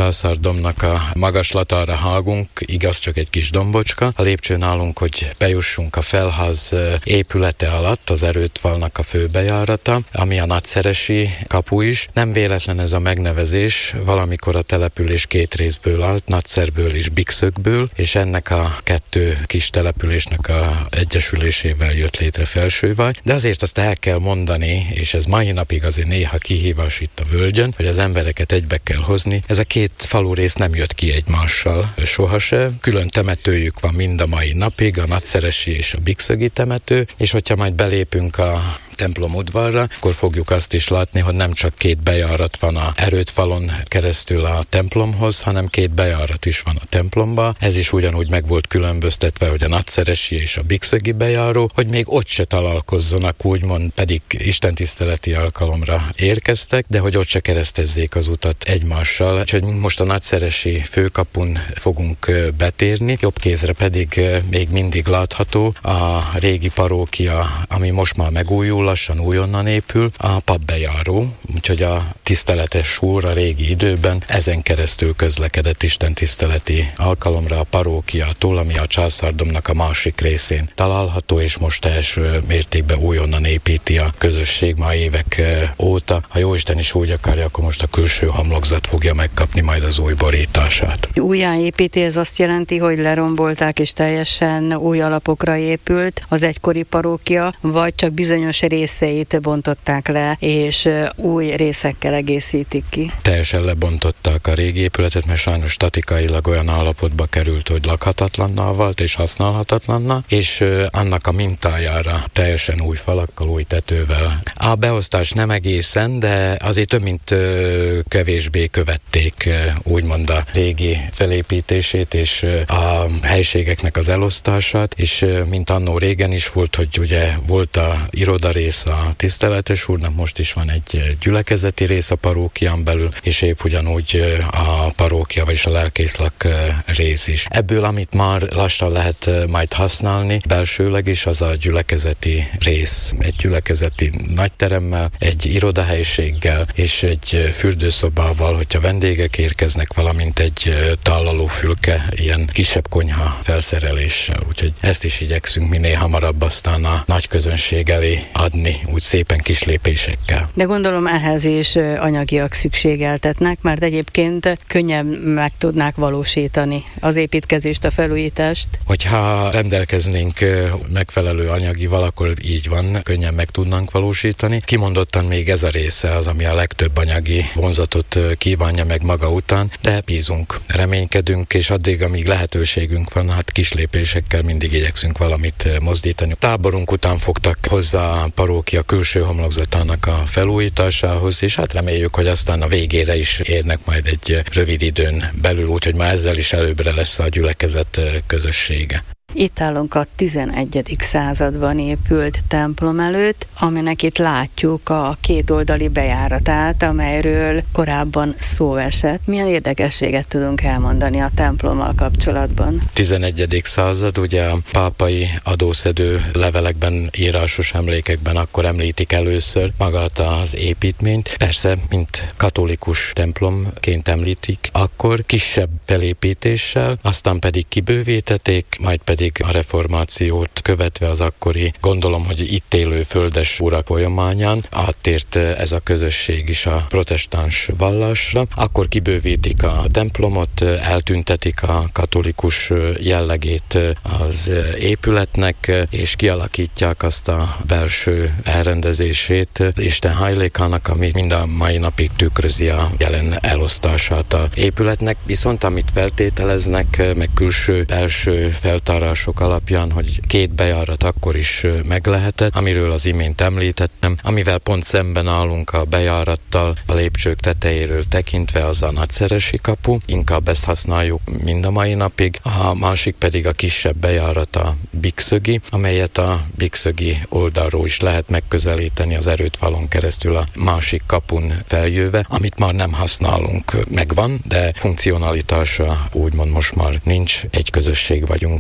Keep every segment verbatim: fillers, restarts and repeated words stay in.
Császárdombnak a magaslatára hágunk, igaz, csak egy kis dombocska. A lépcsőn állunk, hogy bejussunk a Felház épülete alatt, az erődfalnak a főbejárata, ami a Nagyszeresi kapu is. Nem véletlen ez a megnevezés, valamikor a település két részből állt, Nagyszerből és Bikszögből, és ennek a kettő kis településnek a egyesülésével jött létre Felsővágy. De azért azt el kell mondani, és ez mai napig azért néha kihívás itt a völgyön, hogy az embereket egybe kell hozni. Ez a két falurész nem jött ki egymással sohasem. Külön temetőjük van mind a mai napig, a Nagyszeresi és a Bikszögi temető, és hogyha majd belépünk a templom udvarra, akkor fogjuk azt is látni, hogy nem csak két bejárat van a erődfalon keresztül a templomhoz, hanem két bejárat is van a templomba. Ez is ugyanúgy meg volt különböztetve, hogy a Nagyszeresi és a Bikszögi bejáró, hogy még ott se találkozzanak, úgymond, pedig istentiszteleti alkalomra érkeztek, de hogy ott se keresztezzék az utat egymással. Úgyhogy most a Nagyszeresi főkapun fogunk betérni, jobb kézre pedig még mindig látható a régi parókia, ami most már megújul, lassan újonnan épül, a papbejáró, úgyhogy a tiszteletes úr a régi időben ezen keresztül közlekedett istentiszteleti alkalomra a parókiától, ami a Császárdombnak a másik részén található, és most első mértékben újonnan építi a közösség ma évek óta. Ha Jóisten is úgy akarja, akkor most a külső homlokzat fogja megkapni majd az új borítását. Újjáépíti, ez azt jelenti, hogy lerombolták és teljesen új alapokra épült az egykori parókia, vagy csak bizonyos részeit bontották le, és új részekkel egészítik ki? Teljesen lebontották a régi épületet, mert sajnos statikailag olyan állapotba került, hogy lakhatatlanná vált és használhatatlanná, és annak a mintájára teljesen új falakkal, új tetővel. A beosztás nem egészen, de azért több mint kevésbé követték úgymond a régi felépítését és a helységeknek az elosztását, és mint annó régen is volt, hogy ugye volt a iroda rész a tiszteletes úrnak, most is van egy gyülekezeti rész a parókián belül, és épp ugyanúgy a parókia, vagyis a lelkészlak rész is. Ebből, amit már lassan lehet majd használni, belsőleg is, az a gyülekezeti rész. Egy gyülekezeti nagyteremmel, egy irodahelyiséggel és egy fürdőszobával, hogyha vendégek érkeznek, valamint egy tallalófülke, ilyen kisebb konyha felszereléssel. Úgyhogy ezt is igyekszünk minél hamarabb aztán a nagy közönség elé adni, úgy szépen kis lépésekkel. De gondolom ehhez is anyagiak szükségeltetnek, mert egyébként könnyen meg tudnák valósítani az építkezést, a felújítást. Hogyha rendelkeznénk megfelelő anyagival, akkor így van, könnyen meg tudnánk valósítani. Kimondottan még ez a része az, ami a legtöbb anyagi vonzatot kívánja meg maga után, de bízunk, reménykedünk, és addig, amíg lehetőségünk van, hát kis lépésekkel mindig igyekszünk valamit mozdítani. Táborunk után fogtak hozzá a parókia külső homlokzatának a felújításához, és hát reméljük, hogy aztán a végére is érnek majd egy rövid időn belül, úgyhogy már ezzel is előbbre lesz a gyülekezet közössége. Itt állunk a tizenegyedik században épült templom előtt, aminek itt látjuk a kétoldali bejáratát, amelyről korábban szó esett. Milyen érdekességet tudunk elmondani a templommal kapcsolatban? tizenegyedik század, ugye a pápai adószedő levelekben, írásos emlékekben akkor említik először magát az építményt. Persze, mint katolikus templomként említik, akkor kisebb felépítéssel, aztán pedig kibővítették, majd pedig a reformációt követve az akkori, gondolom, hogy itt élő földes urak folyamányán áttért ez a közösség is a protestáns vallásra. Akkor kibővítik a templomot, eltüntetik a katolikus jellegét az épületnek, és kialakítják azt a belső elrendezését Isten hajlékának, ami mind a mai napig tükrözi a jelen elosztását a épületnek. Viszont amit feltételeznek, meg külső belső feltárások alapján, hogy két bejárat akkor is meg lehetett, amiről az imént említettem, amivel pont szemben állunk a bejárattal, a lépcsők tetejéről tekintve, az a Nagyszeresi kapu, inkább ezt használjuk mind a mai napig, a másik pedig a kisebb bejárat, a Bikszögi, amelyet a Bikszögi oldalról is lehet megközelíteni az erődfalon keresztül a másik kapun feljöve, amit már nem használunk, megvan, de funkcionalitása úgymond most már nincs, egy közösség vagyunk. Még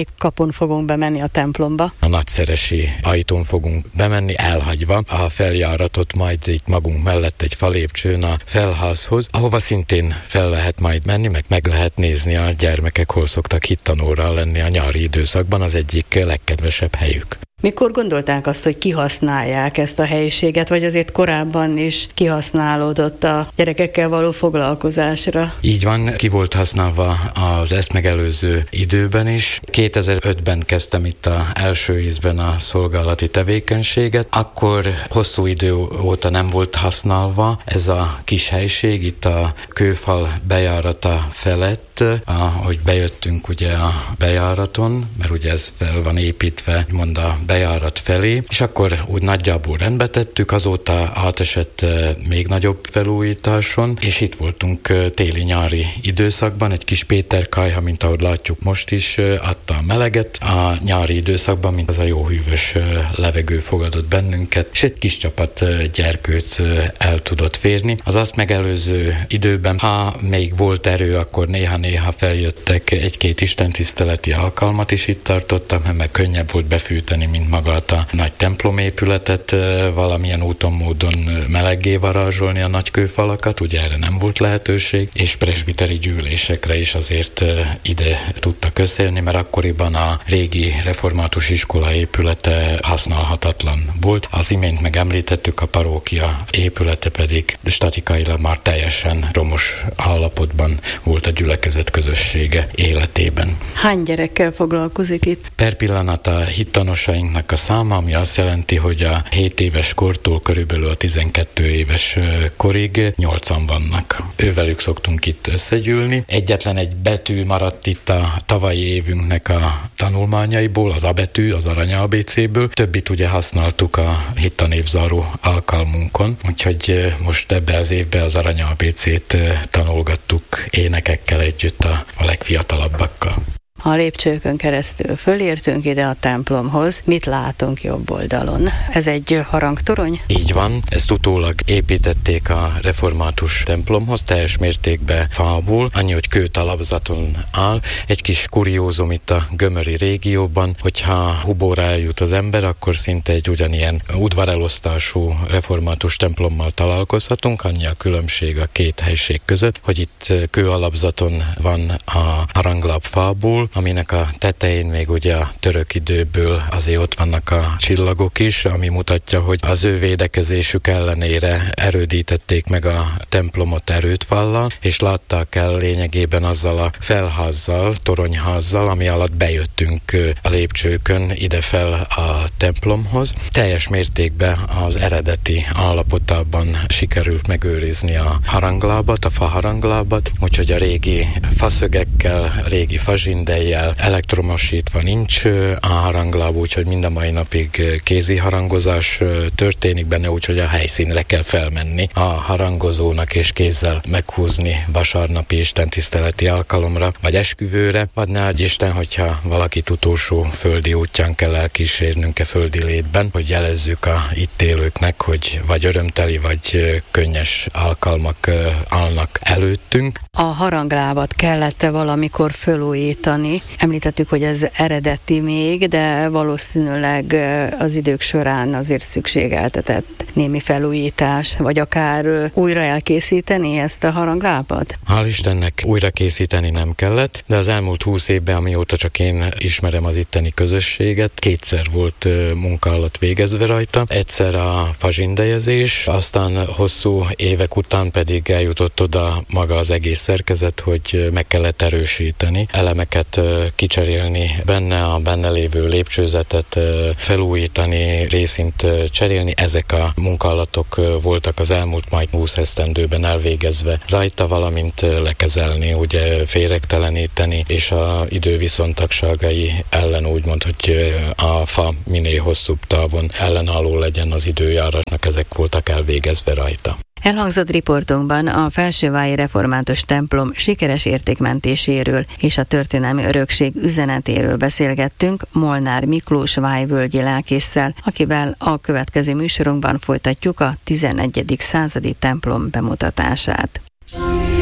melyik kapun fogunk bemenni a templomba? A nagyszeresi ajtón fogunk bemenni, elhagyva a feljáratot, majd itt magunk mellett egy falépcsőn a felházhoz, ahova szintén fel lehet majd menni, meg meg lehet nézni a gyermekek, hol szoktak hittanórral lenni a nyári időszakban, az egyik legkedvesebb helyük. Mikor gondolták azt, hogy kihasználják ezt a helyiséget, vagy azért korábban is kihasználódott a gyerekekkel való foglalkozásra? Így van, ki volt használva az ezt megelőző időben is. kétezer-ötben kezdtem itt az első ízben a szolgálati tevékenységet, akkor hosszú idő óta nem volt használva ez a kis helység itt a kőfal bejárata felett, ahogy bejöttünk ugye a bejáraton, mert ugye ez fel van építve, mond a bejárat felé, és akkor úgy nagyjából rendbe tettük, azóta átesett még nagyobb felújításon, és itt voltunk téli-nyári időszakban, egy kis Péter kályha, mint ahogy látjuk most is, adta a meleget a nyári időszakban, mint az a jó hűvös levegő fogadott bennünket, és egy kis csapat gyerkőc el tudott férni. Az azt megelőző időben, ha még volt erő, akkor néha-néha feljöttek egy-két istentiszteleti alkalmat is itt tartottam, mert meg könnyebb volt befűteni, mint magát a nagy templomépületet, valamilyen úton, módon meleggé varázsolni a nagy kőfalakat, ugye erre nem volt lehetőség, és presbiteri gyűlésekre is azért ide tudtak összejönni, mert akkoriban a régi református iskola épülete használhatatlan volt. Az imént megemlítettük, a parókia épülete pedig statikailag már teljesen romos állapotban volt a gyülekezet közössége életében. Hány gyerekkel foglalkozik itt? Per pillanat a hittanosainknak a száma, ami azt jelenti, hogy a hét éves kortól körülbelül a tizenkét éves korig nyolcan vannak. Ővelük szoktunk itt összegyűlni. Egyetlen egy betű maradt itt a tavalyi évünknek a tanulmányaiból, az A betű, az arany á bé céből. Többit ugye használtuk a hittanévzáró alkalmunkon, úgyhogy most ebbe az évben az arany á bé cét tanulgattuk énekekkel együtt a, a legfiatalabbakkal. A lépcsőkön keresztül fölértünk ide a templomhoz. Mit látunk jobb oldalon? Ez egy harangtorony? Így van, ezt utólag építették a református templomhoz, teljes mértékben fából, annyi, hogy kőtalapzaton áll. Egy kis kuriózum itt a gömöri régióban, hogyha Hubóra eljut az ember, akkor szinte egy ugyanilyen udvarelosztású református templommal találkozhatunk, annyi a különbség a két helység között, hogy itt kőalapzaton van a harangláb fából, aminek a tetején még ugye a török időből azért ott vannak a csillagok is, ami mutatja, hogy az ő védekezésük ellenére erődítették meg a templomot erődfallal, és látták el lényegében azzal a felházzal, toronyházzal, ami alatt bejöttünk a lépcsőkön ide fel a templomhoz. Teljes mértékben az eredeti állapotában sikerült megőrizni a haranglábat, a fa haranglábat, úgyhogy a régi faszögekkel, régi fazsinde elektromosítva nincs a harangláb, úgyhogy mind a mai napig kézi harangozás történik benne, úgyhogy a helyszínre kell felmenni a harangozónak és kézzel meghúzni vasárnapi istentiszteleti alkalomra, vagy esküvőre, vagy ne adj Isten, hogyha valakit utolsó földi útján kell elkísérnünk-e földi létben, hogy jelezzük a itt élőknek, hogy vagy örömteli, vagy könnyes alkalmak állnak előttünk. A haranglábat kellett-e valamikor fölújítani? Említettük, hogy ez eredeti még, de valószínűleg az idők során azért szükségeltetett némi felújítás, vagy akár újra elkészíteni ezt a haranglábat? Hál' Istennek újra készíteni nem kellett, de az elmúlt húsz évben, amióta csak én ismerem az itteni közösséget, kétszer volt munka alatt végezve rajta. Egyszer a fazsindejezés, aztán hosszú évek után pedig eljutott oda maga az egész szerkezet, hogy meg kellett erősíteni, elemeket kicserélni benne, a benne lévő lépcsőzetet felújítani, részint cserélni. Ezek a munkálatok voltak az elmúlt majd húsz esztendőben elvégezve rajta, valamint lekezelni, ugye féregteleníteni, és a idő viszontagságai ellen úgymond, hogy a fa minél hosszúbb távon ellenálló legyen az időjárásnak, ezek voltak elvégezve rajta. Elhangzott riportunkban a Felsőváji Református templom sikeres értékmentéséről és a történelmi örökség üzenetéről beszélgettünk Molnár Miklós vájvölgyi lelkésszel, akivel a következő műsorunkban folytatjuk a tizenegyedik századi templom bemutatását.